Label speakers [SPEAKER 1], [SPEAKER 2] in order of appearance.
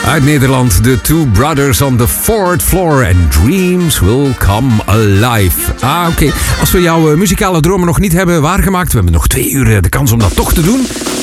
[SPEAKER 1] Uit Nederland, de Two Brothers on the Fourth Floor and Dreams Will Come Alive. Oké. Als we jouw muzikale dromen nog niet hebben waargemaakt, we hebben nog 2 uur de kans om dat toch te doen.